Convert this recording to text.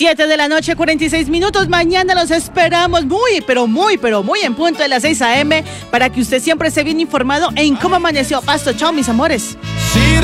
7 de la noche, 46 minutos. Mañana los esperamos muy en punto de las 6 a.m. para que usted siempre esté bien informado en cómo amaneció Pasto. Chao, mis amores.